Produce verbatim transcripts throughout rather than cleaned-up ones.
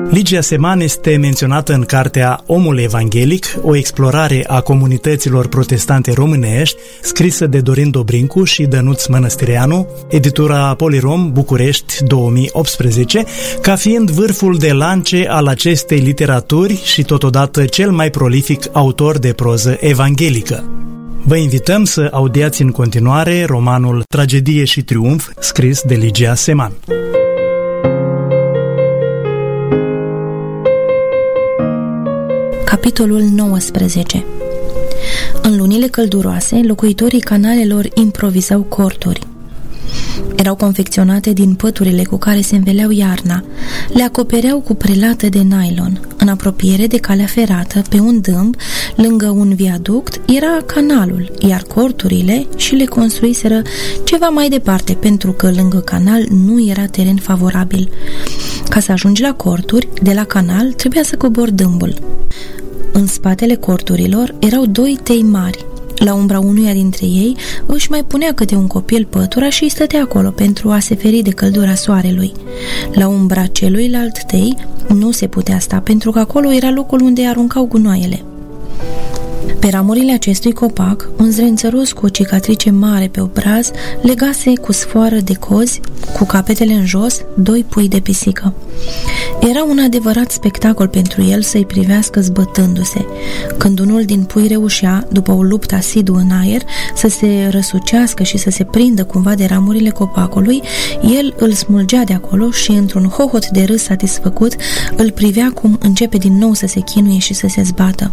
Ligia Seman este menționată în cartea Omul Evanghelic, o explorare a comunităților protestante românești, scrisă de Dorin Dobrincu și Dănuț Mănăstireanu, editura Polirom, București, două mii optsprezece, ca fiind vârful de lance al acestei literaturi și totodată cel mai prolific autor de proză evanghelică. Vă invităm să audiați în continuare romanul Tragedie și triumf, scris de Ligia Seman. Capitolul nouăsprezece. În lunile călduroase, locuitorii canalelor improvizau corturi. Erau confecționate din păturile cu care se înveleau iarna. Le acopereau cu prelată de nylon. În apropiere de calea ferată, pe un dâmb, lângă un viaduct, era canalul, iar corturile și le construiseră ceva mai departe, pentru că lângă canal nu era teren favorabil. Ca să ajungi la corturi, de la canal trebuia să cobori dâmbul. În spatele corturilor erau doi tei mari. La umbra unuia dintre ei își mai punea câte un copil pătura și îi stătea acolo pentru a se feri de căldura soarelui. La umbra celuilalt tei nu se putea sta, pentru că acolo era locul unde aruncau gunoaiele. Pe ramurile acestui copac, un zdrențăros cu o cicatrice mare pe obraz legase cu sfoară de cozi, cu capetele în jos, doi pui de pisică. Era un adevărat spectacol pentru el să-i privească zbătându-se. Când unul din pui reușea, după o luptă asiduă în aer, să se răsucească și să se prindă cumva de ramurile copacului, el îl smulgea de acolo și, într-un hohot de râs satisfăcut, îl privea cum începe din nou să se chinuie și să se zbată.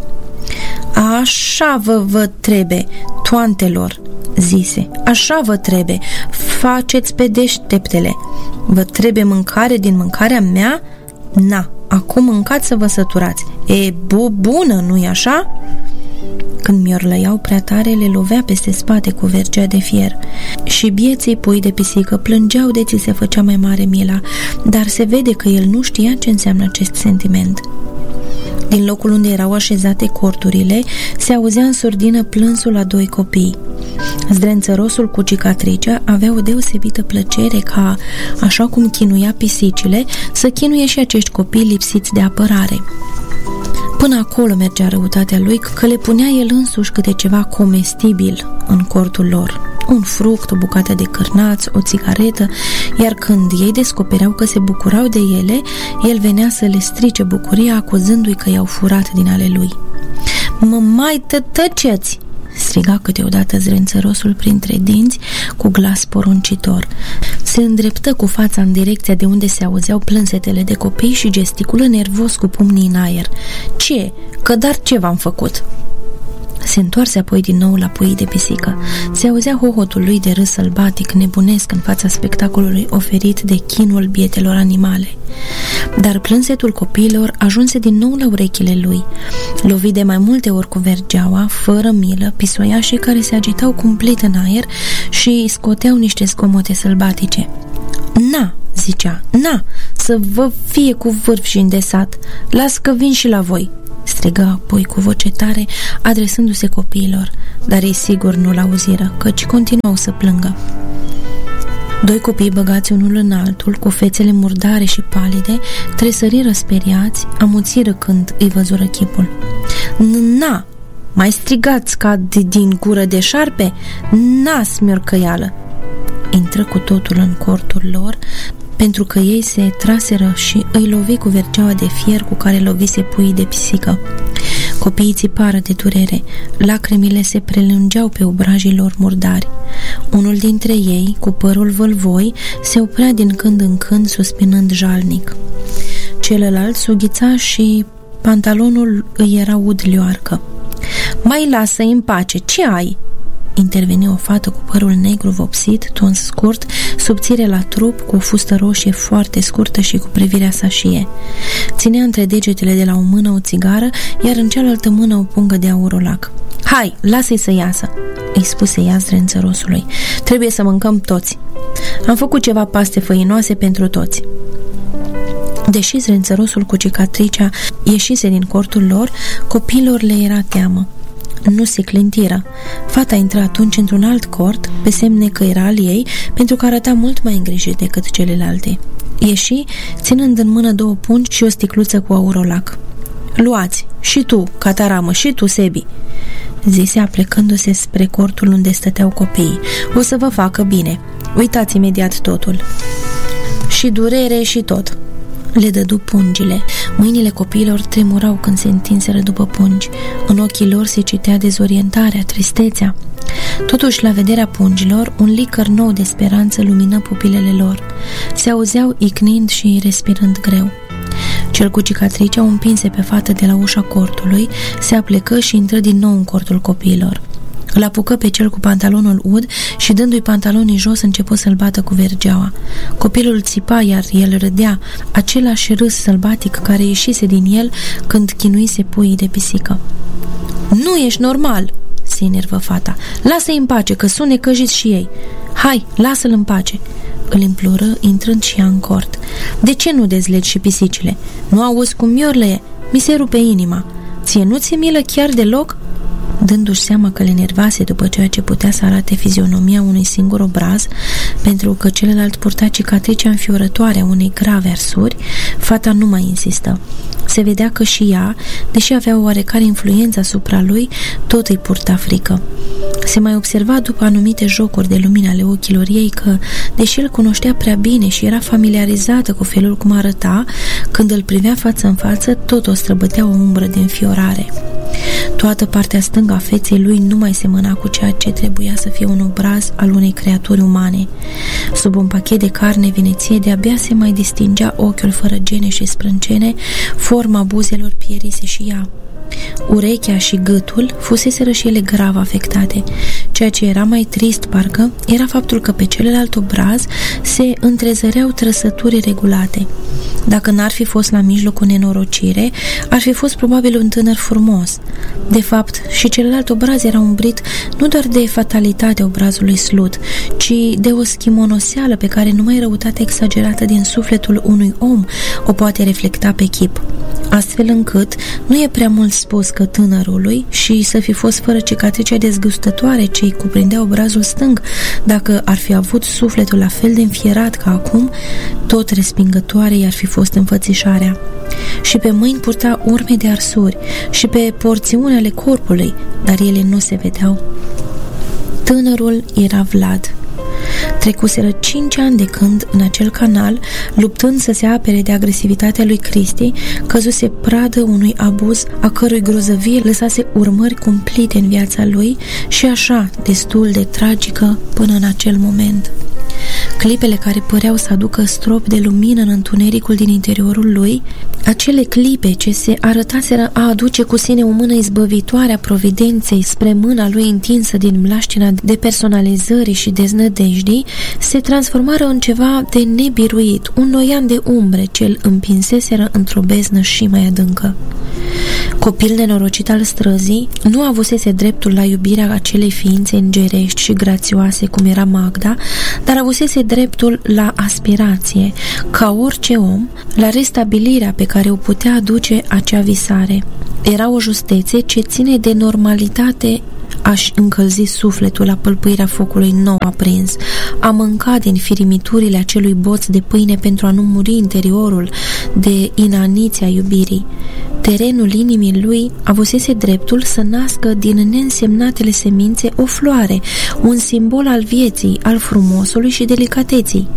Așa vă vă trebuie, toantelor, zise, așa vă trebuie, faceți pe deșteptele. Vă trebuie mâncare din mâncarea mea? Na, acum mâncați să vă săturați. E bu bună, nu-i așa? Când miorlăiau prea tare, le lovea peste spate cu vergea de fier. Și bieții pui de pisică plângeau de ți se făcea mai mare mila, dar se vede că el nu știa ce înseamnă acest sentiment. Din locul unde erau așezate corturile, se auzea în surdină plânsul a doi copii. Zdrențărosul cu cicatricea avea o deosebită plăcere ca, așa cum chinuia pisicile, să chinuie și acești copii lipsiți de apărare. Până acolo mergea răutatea lui, că le punea el însuși câte ceva comestibil în cortul lor. Un fruct, o bucată de cârnați, o țigaretă, iar când ei descopereau că se bucurau de ele, el venea să le strice bucuria, acuzându-i că i-au furat din ale lui. Mă mai tătăceți!" striga câteodată zdrențărosul printre dinți cu glas poruncitor. Se îndreptă cu fața în direcția de unde se auzeau plânsetele de copii și gesticulă nervos cu pumnii în aer. Ce? Că dar ce v-am făcut?" Se întoarse apoi din nou la puii de pisică. Se auzea hohotul lui de râs sălbatic, nebunesc în fața spectacolului oferit de chinul bietelor animale. Dar plânsetul copiilor ajunse din nou la urechile lui. Lovi de mai multe ori cu vergeaua, fără milă, pisoiașii care se agitau cumplit în aer și scoteau niște zgomote sălbatice. Na, zicea, na, să vă fie cu vârf și îndesat, las că vin și la voi, strigă apoi cu voce tare, adresându-se copiilor, dar ei sigur nu-l auziră, căci continuau să plângă. Doi copii băgați unul în altul, cu fețele murdare și palide, tresăriră speriați, amuțiră când îi văzură chipul. Na, mai strigați ca din gură de șarpe? Na, smiorcăială! Intră cu totul în cortul lor, pentru că ei se traseră și îi lovi cu vergeaua de fier cu care lovise puii de pisică. Copiii țipară de durere, lacrimile se prelungeau pe obrajii lor murdari. Unul dintre ei, cu părul vălvoi, se oprea din când în când, suspinând jalnic. Celălalt sughița și pantalonul îi era udlioarcă. Mai lasă-i în pace, ce ai?" interveni o fată cu părul negru vopsit, tuns scurt, subțire la trup, cu o fustă roșie foarte scurtă și cu privirea sașie. Ținea între degetele de la o mână o țigară, iar în cealaltă mână o pungă de aurolac. Hai, lasă-i să iasă!" îi spuse ea zdrențărosului. Trebuie să mâncăm toți. Am făcut ceva paste făinoase pentru toți." Deși zdrențărosul cu cicatricea ieșise din cortul lor, copiilor le era teamă. Nu se clintiră. Fata intră atunci într-un alt cort, pe semne că era al ei, pentru că arăta mult mai îngrijit decât celelalte. Ieși, ținând în mână două pungi și o sticluță cu aurolac. Luați, și tu, Cataramă, și tu, Sebi, zise aplecându-se spre cortul unde stăteau copiii. O să vă facă bine. Uitați imediat totul. Și durere și tot. Le dădu pungile. Mâinile copiilor tremurau când se întinseră după pungi. În ochii lor se citea dezorientarea, tristețea. Totuși, la vederea pungilor, un licăr nou de speranță lumină pupilele lor. Se auzeau icnind și respirând greu. Cel cu cicatricea o împinse pe fată de la ușa cortului, se aplecă și intră din nou în cortul copiilor. Îl apucă pe cel cu pantalonul ud și, dându-i pantalonii jos, începu să-l bată cu vergeaua. Copilul țipa, iar el râdea, același râs sălbatic care ieșise din el când chinuise puii de pisică. Nu ești normal!" se enervă fata. Lasă-i în pace, că sunt necăjiți și ei. Hai, lasă-l în pace!" îl imploră, intrând și ea în cort. De ce nu dezlegi și pisicile? Nu auzi cum miorlăie? Mi se rupe inima. Ție nu ți-e milă chiar deloc?" Dându-și seama că le enervase după ceea ce putea să arate fizionomia unui singur obraz, pentru că celălalt purta cicatricea înfiorătoare a unei grave arsuri, fata nu mai insistă. Se vedea că și ea, deși avea o oarecare influență asupra lui, tot îi purta frică. Se mai observa după anumite jocuri de lumină ale ochilor ei că, deși îl cunoștea prea bine și era familiarizată cu felul cum arăta, când îl privea față în față, tot o străbătea o umbră de înfiorare. Toată partea stângă a feței lui nu mai semăna cu ceea ce trebuia să fie un obraz al unei creaturi umane. Sub un pachet de carne vineție de-abia se mai distingea ochiul fără gene și sprâncene, forma buzelor pierise și ea. Urechea și gâtul fuseseră și ele grav afectate. Ceea ce era mai trist, parcă, era faptul că pe celălalt obraz se întrezăreau trăsături regulate. Dacă n-ar fi fost la mijloc o nenorocire, ar fi fost probabil un tânăr frumos. De fapt, și celălalt obraz era umbrit nu doar de fatalitatea obrazului slut, ci de o schimonoseală pe care numai răutatea exagerată din sufletul unui om o poate reflecta pe chip. Astfel încât nu e prea mult spus că tânărului, și să fi fost fără cicatricea dezgustătoare ce îi cuprindea obrazul stâng, dacă ar fi avut sufletul la fel de înfierat ca acum, tot respingătoare i-ar fi fost înfățișarea. Și pe mâini purta urme de arsuri și pe porțiuni ale corpului, dar ele nu se vedeau. Tânărul era Vlad. Trecuseră cinci ani de când, în acel canal, luptând să se apere de agresivitatea lui Cristi, căzuse pradă unui abuz a cărui grozăvie lăsase urmări cumplite în viața lui și așa, destul de tragică până în acel moment. Clipele care păreau să aducă strop de lumină în întunericul din interiorul lui, acele clipe ce se arătaseră a aduce cu sine o mână izbăvitoare a providenței spre mâna lui întinsă din mlaștina depersonalizării și deznădejdii, se transformară în ceva de nebiruit, un noian de umbre ce îl împinseseră într-o beznă și mai adâncă. Copil nenorocit al străzii, nu avusese dreptul la iubirea acelei ființe îngerești și grațioase cum era Magda, dar avusese dreptul la aspirație, ca orice om, la restabilirea pe care o putea aduce acea visare. Era o justețe ce ține de normalitate a-și încălzi sufletul la pâlpâirea focului nou aprins, a mânca din firimiturile acelui boț de pâine pentru a nu muri interiorul de inaniția iubirii. Terenul inimii lui avusese dreptul să nască din neînsemnatele semințe o floare, un simbol al vieții, al frumosului și delicateții.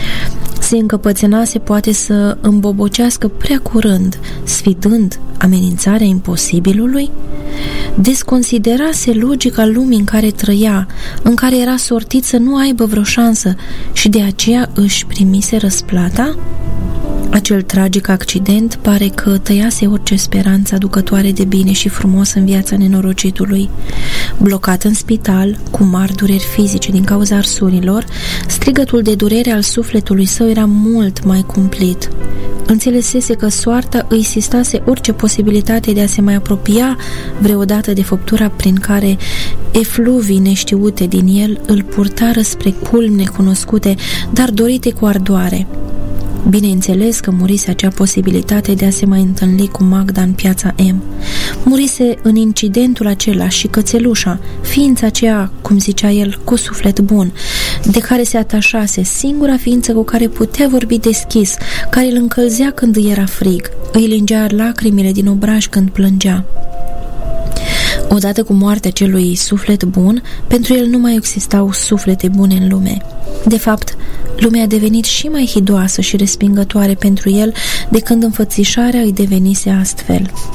Se încăpățânase poate să îmbobocească prea curând, sfidând amenințarea imposibilului? Desconsiderase logica lumii în care trăia, în care era sortit să nu aibă vreo șansă și de aceea își primise răsplata? Acel tragic accident pare că tăiase orice speranță aducătoare de bine și frumos în viața nenorocitului. Blocat în spital, cu mari dureri fizice din cauza arsurilor, strigătul de durere al sufletului său era mult mai cumplit. Înțelesese că soarta îi sistase orice posibilitate de a se mai apropia vreodată de făptura prin care efluvii neștiute din el îl purtară spre culmi necunoscute, dar dorite cu ardoare. Bineînțeles că murise acea posibilitate de a se mai întâlni cu Magda în piața M. Murise în incidentul acela și cățelușa, ființa aceea, cum zicea el, cu suflet bun, de care se atașase, singura ființă cu care putea vorbi deschis, care îl încălzea când îi era frig, îi lingea lacrimile din obraj când plângea. Odată cu moartea celui suflet bun, pentru el nu mai existau suflete bune în lume. De fapt, lumea a devenit și mai hidoasă și respingătoare pentru el de când înfățișarea îi devenise astfel.